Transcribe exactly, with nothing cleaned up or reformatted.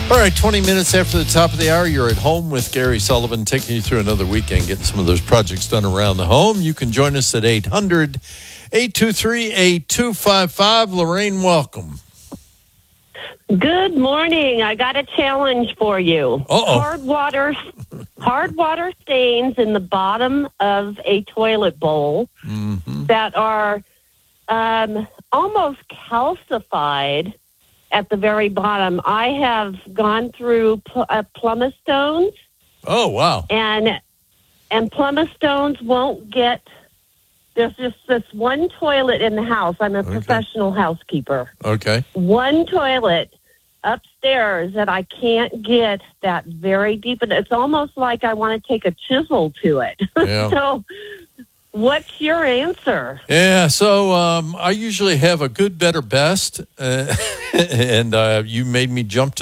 All right, twenty minutes after the top of the hour, you're at home with Gary Sullivan, taking you through another weekend, getting some of those projects done around the home. You can join us at eight hundred, eight two three, eight two five five. Lorraine, welcome. Good morning. I got a challenge for you. Uh-oh. Hard water, hard water stains in the bottom of a toilet bowl Mm-hmm. that are um, almost calcified at the very bottom. I have gone through pl- uh, pumice stones, Oh, wow. and and pumice stones won't get. There's just this one toilet in the house. I'm a Okay. professional housekeeper. Okay. One toilet upstairs that I can't get that very deep, and it's almost like I want to take a chisel to it. Yeah. So, what's your answer? Yeah, so um, I usually have a good, better, best, uh, and uh, you made me jump to